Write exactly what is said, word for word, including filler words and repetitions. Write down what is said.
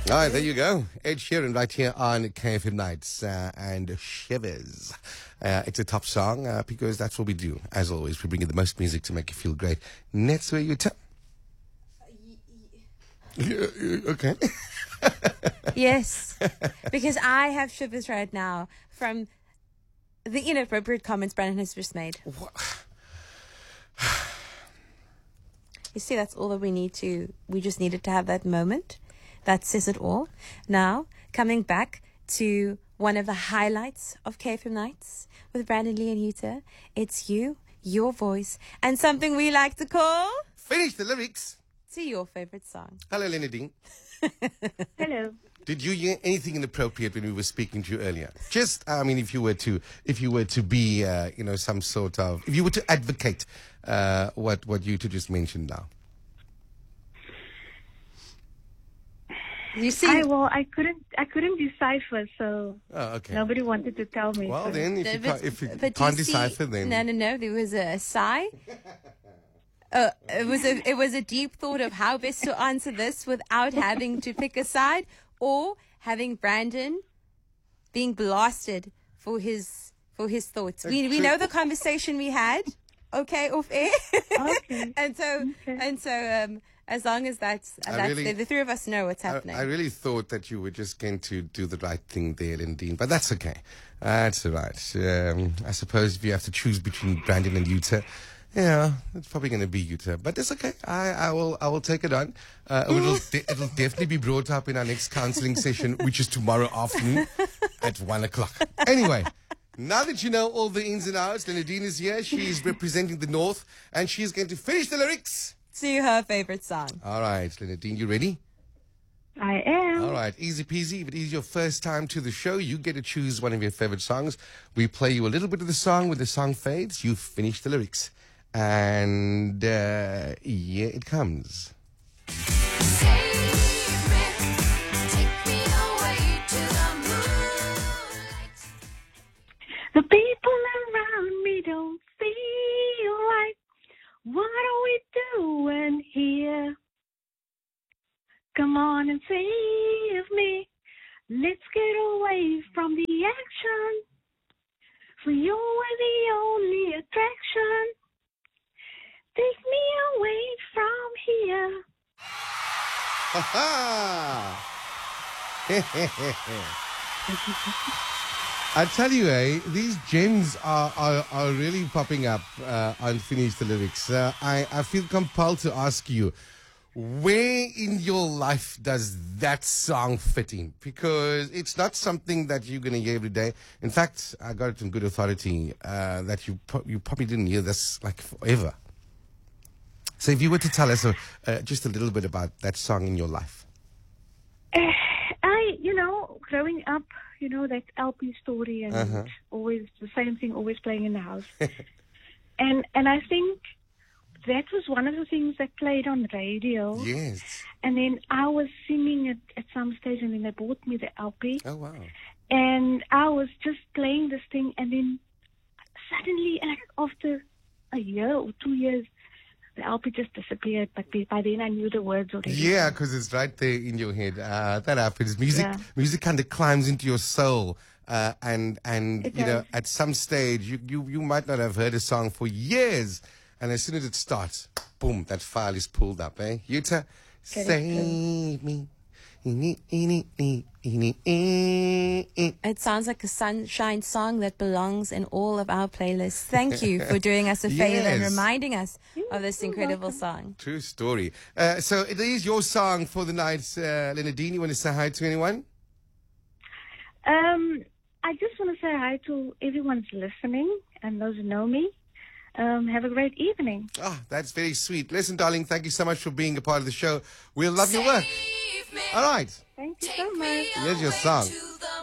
All right, there you go. Ed Sheeran right here on K F M Nights uh, and Shivers. Uh, it's a top song uh, because that's what we do. As always, we bring you the most music to make you feel great. Next, where you tell. Okay. Yes, because I have shivers right now from the inappropriate comments Brandon has just made. You see, that's all that we need to, we just needed to have that moment. That says it all. Now, coming back to one of the highlights of K F M Nights with Brandon Lee and Yuta, it's you, your voice, and something we like to call... Finish the lyrics. To your favorite song. Hello, Lenadine. Hello. Did you hear anything inappropriate when we were speaking to you earlier? Just, I mean, if you were to, if you were to be, uh, you know, some sort of, if you were to advocate uh, what what Yuta just mentioned now. You see, I, well, I couldn't, I couldn't decipher, so Oh, okay. nobody wanted to tell me. Well, so. then, if you But- can't, if you but can't you see- decipher, then No, no, no. There was a sigh. Uh, it was a it was a deep thought of how best to answer this without having to pick a side or having Brandon being blasted for his for his thoughts. We we know the conversation we had, okay, off air. Okay. and so Okay. and so um as long as that's, I that's really- the, the three of us know what's I, happening. I really thought that you were just going to do the right thing there, Lindine, but that's okay. That's all right. Um, I suppose if you have to choose between Brandon and Yuta, yeah, it's probably going to be Yuta, but it's okay. I, I will I will take it on. Uh, it'll, de- it'll definitely be brought up in our next counseling session, which is tomorrow afternoon at one o'clock. Anyway, now that you know all the ins and outs, Lenadine is here. She's representing the North, and she's going to finish the lyrics. To her favorite song. All right, Lenadine, you ready? I am. All right, easy peasy. If it is your first time to the show, you get to choose one of your favorite songs. We play you a little bit of the song. When the song fades, you finish the lyrics. And uh, here it comes. Save me, take me away to the moonlight. The people around me don't feel right. What are we doing here? Come on and save me. Let's get away from the action. For you are the only attraction. Take me away from here. Ha ha! I tell you, eh, these gems are, are, are really popping up uh, on Finish the Lyrics. Uh, I, I feel compelled to ask you, where in your life does that song fit in? Because it's not something that you're going to hear every day. In fact, I got it in good authority uh, that you pro- you probably didn't hear this like forever. So if you were to tell us uh, uh, just a little bit about that song in your life. Uh, I, you know, growing up, you know, that L P story and Uh-huh. always the same thing, always playing in the house. and and I think that was one of the things that played on the radio. Yes. And then I was singing it at some stage, and then they bought me the L P. Oh, wow. And I was just playing this thing, and then suddenly, like after a year or two years, the L P just disappeared. But by by then, I knew the words already. Yeah, because it's right there in your head. Uh, that happens. Music, Yeah. music kind of climbs into your soul. Uh, and, and It you know, does. at some stage, you, you, you might not have heard a song for years. And as soon as it starts, boom, that file is pulled up, eh? Yuta, Correct. save me. It sounds like a sunshine song that belongs in all of our playlists. Thank you for doing us a favor and Yes. reminding us of this You're incredible welcome. song. True story. Uh, so it is your song for the night, uh, Lenadine. You want to say hi to anyone? Um, I just want to say hi to everyone's listening and those who know me. Um, have a great evening. Oh, that's very sweet. Listen, darling, thank you so much for being a part of the show. We'll love your work. Save me, All right. Thank you so take much. me Here's your away song. to the